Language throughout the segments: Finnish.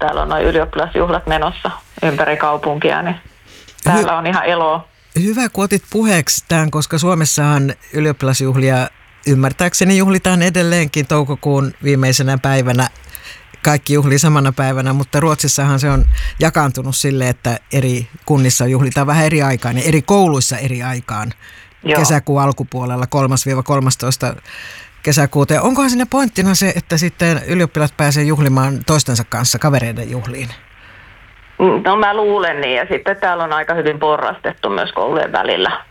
täällä on noin ylioppilasjuhlat menossa ympäri kaupunkia, niin täällä on ihan eloa. Hyvä, kun otit puheeksi tämän, koska Suomessahan ylioppilasjuhlia ymmärtääkseni juhlitaan edelleenkin toukokuun viimeisenä päivänä. Kaikki juhlii samana päivänä, mutta Ruotsissahan se on jakaantunut sille, että eri kunnissa juhlitaan vähän eri aikaan ja eri kouluissa eri aikaan. Joo. Kesäkuun alkupuolella 3-13 kesäkuuta. Ja onkohan siinä pointtina se, että sitten ylioppilaat pääsee juhlimaan toistensa kanssa kavereiden juhliin? No mä luulen niin, ja sitten täällä on aika hyvin porrastettu myös koulujen välillä.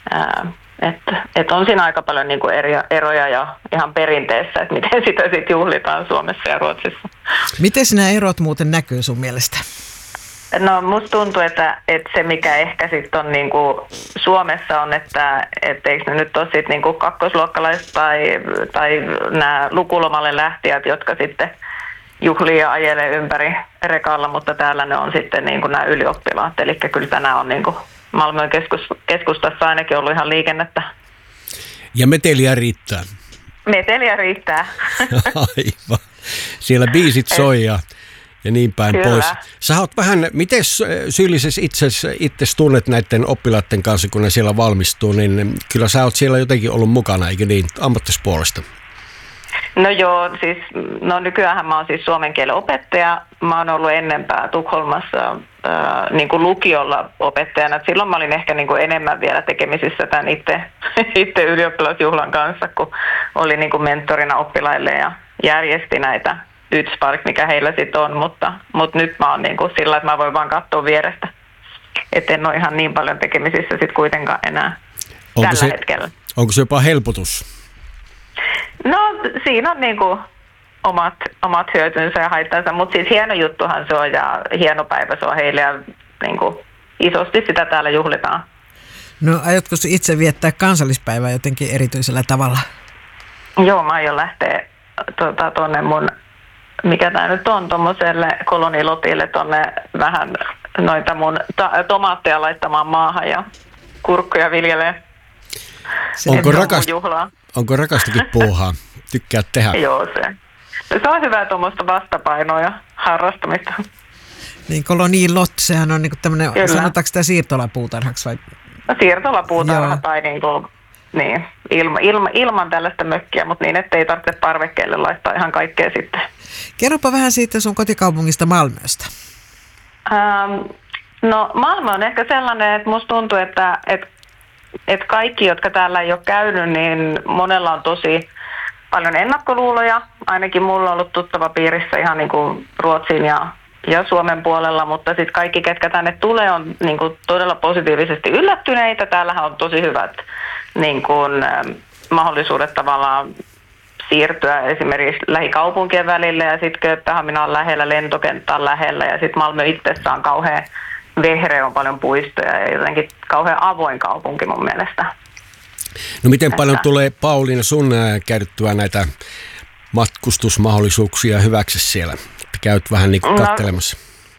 Että on siinä aika paljon niin kuin eroja ja ihan perinteessä, että miten sitä sitten juhlitaan Suomessa ja Ruotsissa. Miten nämä erot muuten näkyy sun mielestä? No musta tuntuu, että se mikä ehkä sitten on niin kuin Suomessa on, että eikö ne nyt ole sitten niin kuin kakkosluokkalaiset tai nämä lukulomalle lähtijät, jotka sitten juhlii ja ajelee ympäri rekalla, mutta täällä ne on sitten niin kuin nämä ylioppilaat. Eli kyllä tänään on niin kuin Malmön keskustassa ainakin ollut ihan liikennettä. Ja meteliä riittää. Meteliä riittää. Aivan. Siellä biisit soi ja niin päin kyllä. Pois. Sä oot vähän, miten syyllisessä itse tunnet näiden oppilaiden kanssa, kun ne siellä valmistuu, niin kyllä sä oot siellä jotenkin ollut mukana, eikö niin, ammattispuolesta? No joo, siis nykyäänhän mä oon siis suomen kielen opettaja. Mä oon ollut ennempää Tukholmassa niin kuin lukiolla opettajana. Et silloin mä olin ehkä niin kuin enemmän vielä tekemisissä tämän itse ylioppilasjuhlan kanssa, kun olin niin kuin mentorina oppilaille ja järjesti näitä Ytspark, mikä heillä sitten on. Mutta nyt mä oon niin kuin sillä, että mä voin vaan katsoa vierestä. Et en ole ihan niin paljon tekemisissä sitten kuitenkaan enää tällä hetkellä. Onko se jopa helpotus? No siinä on niinku omat hyötynsä ja haittansa, mutta siis hieno juttuhan se on ja hieno päivä se on heille ja niinku isosti sitä täällä juhlitaan. No aiotko itse viettää kansallispäivää jotenkin erityisellä tavalla? Joo, mä aion lähteä tuonne mun, mikä tää nyt on, tuommoiselle kolonilotille tuonne vähän noita mun tomaatteja laittamaan maahan ja kurkkuja viljelee. Onko rakastakin puuhaa? Tykkää tehdä? Joo, se on hyvää tuommoista vastapainoa ja harrastamista. Niin kolonilot, sehän on niinku tämmöinen, sanotaanko sitä siirtolapuutarhaksi vai? Siirtolapuutarha tai niin, ilman tällaista mökkiä, mutta niin, ettei tarvitse parvekkeelle laittaa ihan kaikkea sitten. Kerropa vähän siitä sun kotikaupungista Malmöstä. No Malmö on ehkä sellainen, että musta tuntuu, että kaikki, jotka täällä ei ole käynyt, niin monella on tosi paljon ennakkoluuloja. Ainakin mulla on ollut tuttava piirissä ihan niin kuin Ruotsin ja Suomen puolella, mutta sitten kaikki, ketkä tänne tulee, on niin kuin todella positiivisesti yllättyneitä. Täällähän on tosi hyvät niin kuin mahdollisuudet tavallaan siirtyä esimerkiksi lähikaupunkien välille ja sitten Kööpenhamina on lähellä, lentokenttä on lähellä ja sitten Malmö itsessään on kauhean vehreä, on paljon puistoja ja jotenkin kauhean avoin kaupunki mun mielestä. No miten paljon tulee Pauliina sun käytettyä näitä matkustusmahdollisuuksia hyväksi siellä? Käyt vähän niin kuin katselemassa.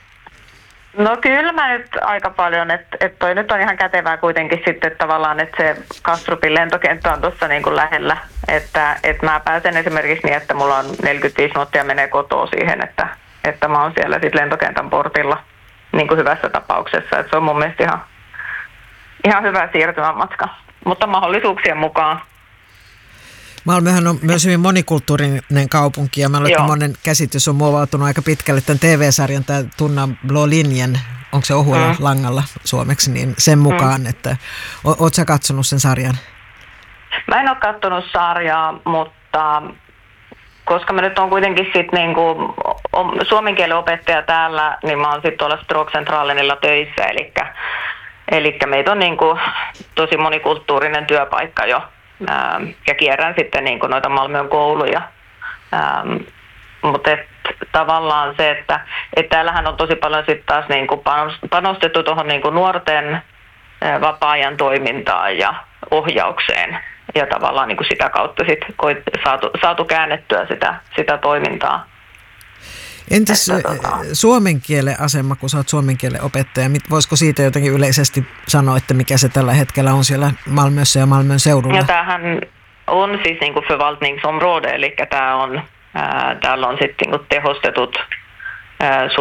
No kyllä mä nyt aika paljon, että toi nyt on ihan kätevää kuitenkin sitten tavallaan, että se Kastrupin lentokenttä on tuossa niin kuin lähellä, että mä pääsen esimerkiksi niin, että mulla on 45 minuuttia menee kotoa siihen, että mä oon siellä sitten lentokentän portilla niin kuin hyvässä tapauksessa, että se on mun mielestä ihan hyvä siirtymämatka, mutta mahdollisuuksien mukaan. Malmöhän on myös hyvin monikulttuurinen kaupunki ja mä luulen, että monen käsitys on muovautunut aika pitkälle tämän TV-sarjan, tämä Tunna Blå linjen, onko se ohuella langalla suomeksi, niin sen mukaan, että ootko sä katsonut sen sarjan? Mä en ole katsonut sarjaa, mutta koska mä nyt on kuitenkin sitten niinku suomen kielen opettaja täällä, niin mä oon sitten tuolla Språkcentralenilla töissä, eli meitä on niinku tosi monikulttuurinen työpaikka jo. Ja kierrän sitten niin kuin noita Malmön kouluja. Mutta tavallaan se, että täällähän on tosi paljon sitten taas niin kuin panostettu tuohon niin kuin nuorten vapaa-ajan toimintaan ja ohjaukseen. Ja tavallaan niin kuin sitä kautta sitten saatu käännettyä sitä toimintaa. Entäs suomen kielen asema, kun sä oot suomen kielen opettaja, voisiko siitä jotenkin yleisesti sanoa, että mikä se tällä hetkellä on siellä Malmössä ja Malmön seudulla? No tämähän on siis niin kuin förvaltningsområde, eli täällä on sitten niin kuin tehostetut